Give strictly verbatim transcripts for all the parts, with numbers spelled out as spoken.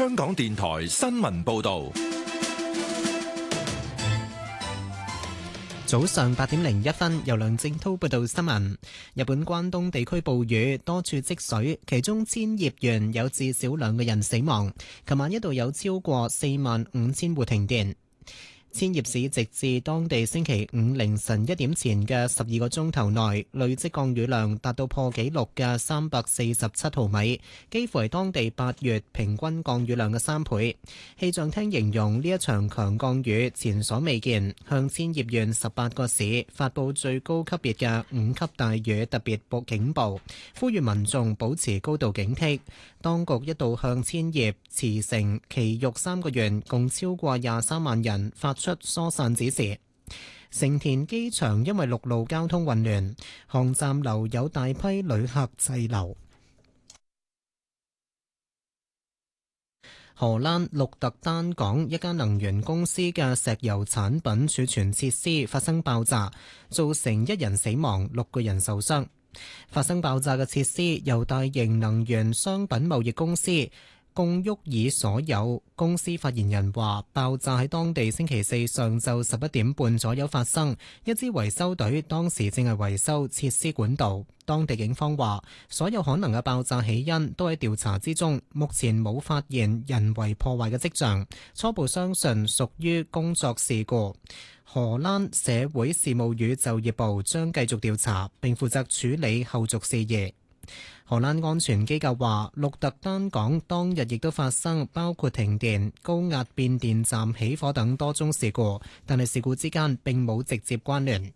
香港電台新聞報道。 早上八點零一分，由梁正滔報道新聞。日本關東地區暴雨，多處積水，其中千葉縣有至少兩個人死亡。琴晚一度有超過四萬五千戶停電。千葉市直至當地星期五凌晨一點前嘅十二個鐘頭內，累積降雨量達到破紀錄嘅三百四十七毫米，幾乎係當地八月平均降雨量嘅三倍。氣象廳形容呢一場強降雨前所未見，向千葉縣十八個市發佈最高級別嘅五級大雨特別報警報，呼籲民眾保持高度警惕。當局一度向千葉、茨城、埼玉三個縣共超過廿三萬人發出疏散指示。成田機場因為陸路交通混亂，航站樓有大批旅客滯留。荷蘭鹿特丹港一間能源公司嘅石油產品儲存設施發生爆炸，造成一人死亡，六個人受傷。發生爆炸嘅設施由大型能源商品貿易公司貢沃爾所有。公司發言人話，爆炸喺當地星期四上晝十一點半左右發生，一支維修隊當時正係維修設施管道。當地警方話，所有可能嘅爆炸起因都喺調查之中，目前冇發現人為破壞嘅跡象，初步相信屬於工作事故。荷蘭社會事務與就業部將繼續調查並負責處理後續事宜。荷蘭安全機構話，鹿特丹港當日亦都發生包括停電、高壓變電站起火等多宗事故，但係事故之間並冇直接關聯。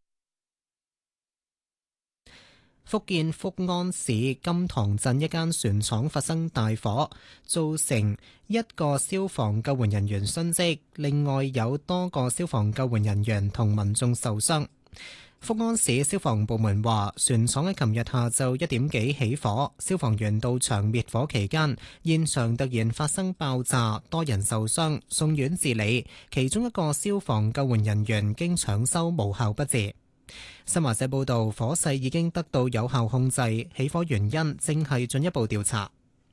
福建福安市金塘鎮一間船廠發生大火，造成一個消防救援人員殉職，另外有多個消防救援人員同民眾受傷。福安市消防部門話，船廠喺琴日下晝一點幾起火，消防員到場滅火期間，現場突然發生爆炸，多人受傷，送院治理，其中一個消防救援人員經搶修無效不治。新華社報道，火勢已經得到有效控制，起火原因正係進一步調查。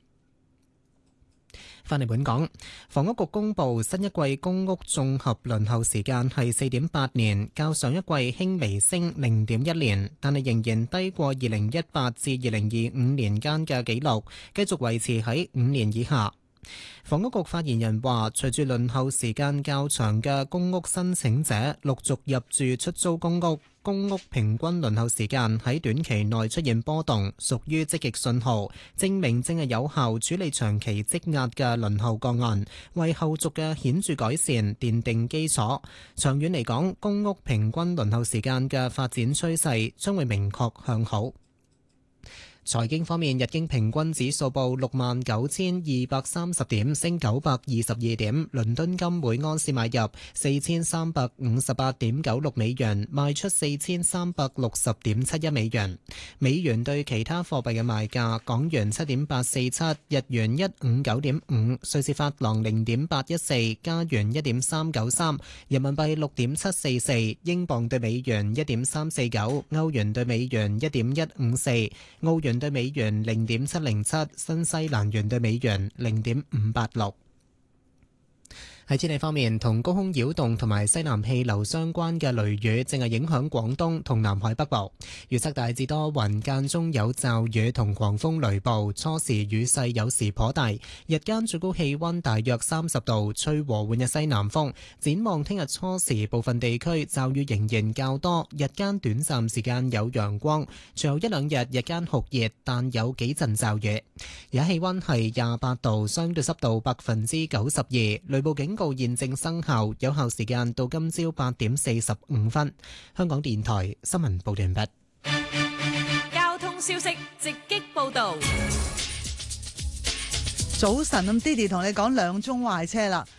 返嚟本港，房屋局公布新一季公屋綜合輪候時間係四點八年，較上一季輕微升零點一年，但係仍然低過二零一八至二零二五年間嘅紀錄，繼續維持喺五年以下。房屋局發言人話，隨住輪候時間較長嘅公屋申請者陸續入住出租公屋，公屋平均輪候時間喺短期內出現波動，屬於積極信號，證明正係有效處理長期積壓嘅輪候個案，為後續嘅顯著改善奠定基礎。長遠嚟講，公屋平均輪候時間嘅發展趨勢將會明確向好。財經方面，日經平均指數報六萬九千二百三十點，升九百二十二點。倫敦金每安士買入四千三百五十八點九六美元，賣出四千三百六十點七一美元。美元對其他貨幣嘅賣價：港元七點八四七，日元一五九點五，瑞士法郎零點八一四，加元一點三九三，人民幣六點七四四，英鎊對美元一點三四九，歐元對美元一點一五四，澳元對美元零點七零七，新西蘭元對美元零點五八六。喺天氣方面，同高空擾動同埋西南氣流相關嘅雷雨正係影響廣東同南海北部。預測大致多雲，間中有驟雨同狂風雷暴，初時雨勢有時頗大。日間最高氣溫大約三十度，吹和緩嘅西南風。展望聽日初時，部分地區驟雨仍然較多，日間短暫時間有陽光，隨後一兩日日間酷熱，但有幾陣驟雨。而家氣溫係廿八度，相對濕度百分之九十二，雷暴警告現正生效，有效時間到今朝八點四十五分。香港電台新聞報道完畢。 交通消息直擊報道。 早晨，咁 Didi 同你講兩宗壞車啦。